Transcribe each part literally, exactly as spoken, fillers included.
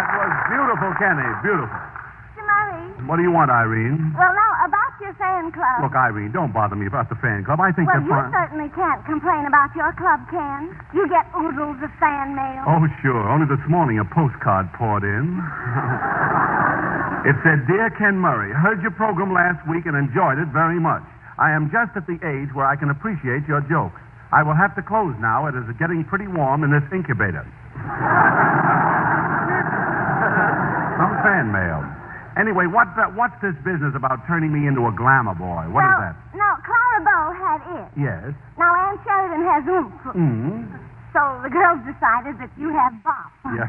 That was beautiful, Kenny. Beautiful. Mister Murray. What do you want, Irene? Well, now, about your fan club. Look, Irene, don't bother me about the fan club. I think well, they're you fine. certainly can't complain about your club, Ken. You get oodles of fan mail. Oh, sure. Only this morning a postcard poured in. It said, Dear Ken Murray, heard your program last week and enjoyed it very much. I am just at the age where I can appreciate your jokes. I will have to close now. It is getting pretty warm in this incubator. Some fan mail. Anyway, what, uh, what's this business about turning me into a glamour boy? What well, is that? Now, Clara Bow had it. Yes. Now, Ann Sheridan has oomph. Mm. So the girls decided that you have bop. Yeah.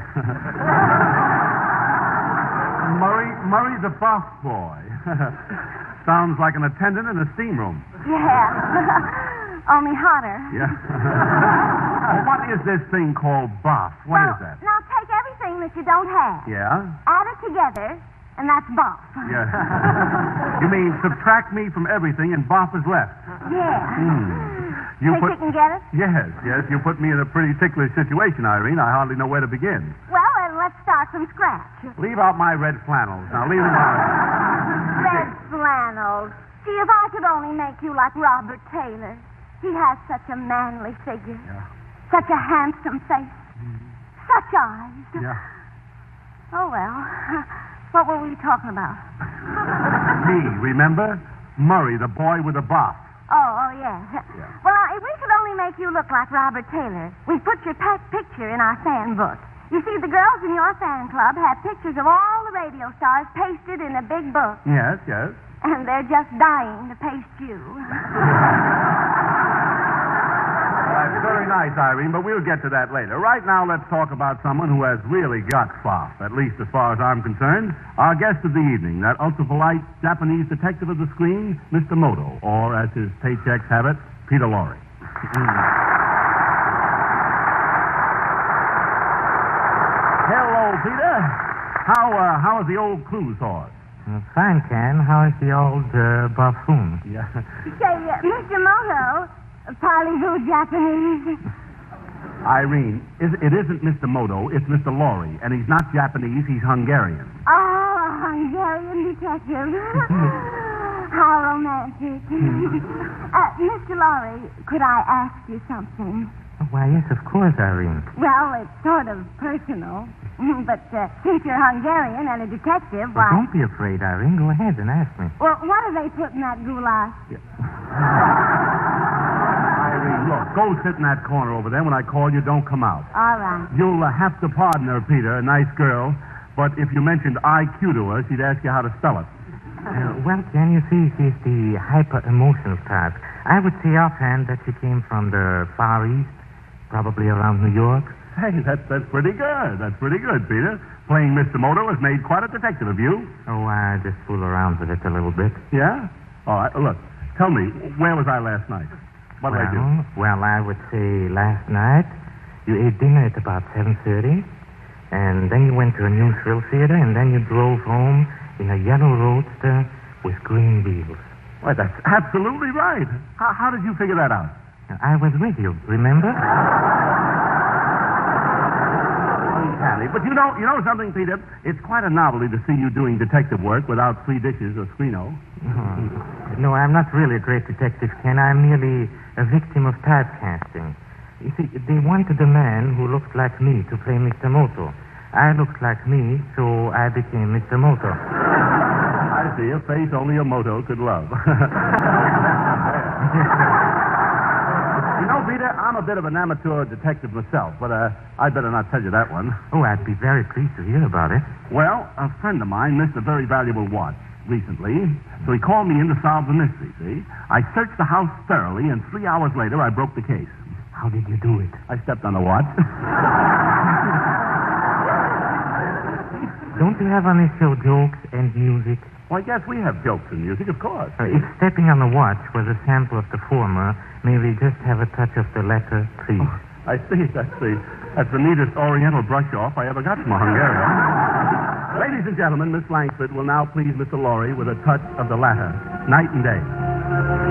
Murray, Murray the buff boy. Sounds like an attendant in a steam room. Yeah. Only hotter. Yeah. Well, what is this thing called buff? What well, is that? Now take everything that you don't have. Yeah? Add it together, and that's buff. Yeah. You mean subtract me from everything and buff is left? Yeah. Hmm. You Think put... you can get it? Yes, yes. You put me in a pretty ticklish situation, Irene. I hardly know where to begin. Well, then let's start from scratch. Leave out my red flannels. Now, leave them out. Red flannels. See, if I could only make you like Robert Taylor. He has such a manly figure. Yeah. Such a handsome face. Mm-hmm. Such eyes. Yeah. Oh, well. What were we talking about? Me, remember? Murray, the boy with the buff. Oh, oh, yes. Yeah. Well, now, if we could only make you look like Robert Taylor, we'd put your pet picture in our fan book. You see, the girls in your fan club have pictures of all the radio stars pasted in a big book. Yes, yes. And they're just dying to paste you. That's very nice, Irene, but we'll get to that later. Right now, let's talk about someone who has really got fluff, at least as far as I'm concerned. Our guest of the evening, that ultra-polite Japanese detective of the screen, Mister Moto, or as his paychecks have it, Peter Lorre. Hello, Peter. How, uh, how is the old cruise horse? Uh, fine, Ken. How is the old uh, buffoon? Yeah. Say, uh, Mister Moto, Pollywood Japanese. Irene, is, it isn't Mister Moto, it's Mister Lorre, and he's not Japanese, he's Hungarian. Oh, Hungarian detective. How romantic. uh, Mister Lorre, could I ask you something? Oh, why, yes, of course, Irene. Well, it's sort of personal. But uh, since you're Hungarian and a detective, Well, why... don't be afraid, Irene. Go ahead and ask me. Well, what do they put in that goulash? Irene, look, go sit in that corner over there. When I call you, don't come out. All right. You'll uh, have to pardon her, Peter, a nice girl, but if you mentioned I Q to her, she'd ask you how to spell it. Uh, well, Ken, you see, she's the hyper-emotional type. I would say offhand that she came from the Far East, probably around New York. Hey, that's, that's pretty good. That's pretty good, Peter. Playing Mister Moto has made quite a detective of you. Oh, I just fool around with it a little bit. Yeah? All right, look, tell me, where was I last night? What well, did I do? Well, I would say last night you ate dinner at about seven thirty, and then you went to a new thrill theater, and then you drove home in a yellow roadster with green wheels. Why, that's absolutely right. How, how did you figure that out? I was with you, remember? But you know, you know something, Peter? It's quite a novelty to see you doing detective work without three dishes or Squino. Oh. No, I'm not really a great detective, Ken. I'm merely a victim of typecasting. You see, they wanted a man who looked like me to play Mister Moto. I looked like me, so I became Mister Moto. I see a face only a moto could love. You know, Peter, I'm a bit of an amateur detective myself, but uh, I'd better not tell you that one. Oh, I'd be very pleased to hear about it. Well, a friend of mine missed a very valuable watch recently, so he called me in to solve the mystery, see? I searched the house thoroughly, and three hours later, I broke the case. How did you do it? I stepped on the watch. Don't you have on this show jokes and music? Well, yes, we have jokes and music, of course. Uh, if stepping on the watch was a sample of the former, may we just have a touch of the latter, please? Oh, I see. That's the, that's the neatest Oriental brush-off I ever got from a Hungarian. Ladies and gentlemen, Miss Langsford will now please Mister Lorre with a touch of the latter, night and day.